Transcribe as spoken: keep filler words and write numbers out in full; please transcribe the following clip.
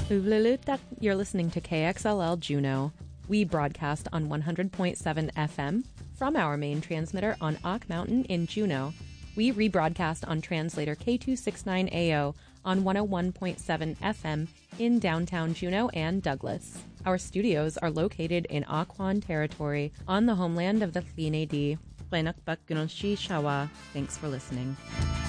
Uvlulutak, you're listening to K X L L Juneau. We broadcast on one hundred point seven F M from our main transmitter on Ock Mountain in Juneau. We rebroadcast on translator K two sixty-nine A O on one oh one point seven F M in downtown Juneau and Douglas. Our studios are located in Occoquan territory on the homeland of the Tl'in Di. Thanks for listening.